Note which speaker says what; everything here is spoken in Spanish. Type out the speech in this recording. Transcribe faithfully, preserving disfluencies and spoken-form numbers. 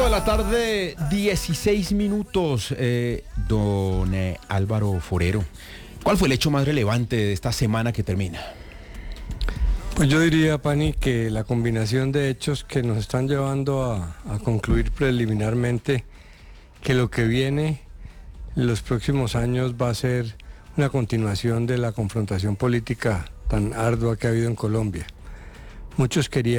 Speaker 1: de la tarde, dieciséis minutos. Eh, don eh, Álvaro Forero, ¿cuál fue el hecho más relevante de esta semana que termina?
Speaker 2: Pues yo diría, Pani, que la combinación de hechos que nos están llevando a, a concluir preliminarmente que lo que viene en los próximos años va a ser una continuación de la confrontación política tan ardua que ha habido en Colombia. Muchos querían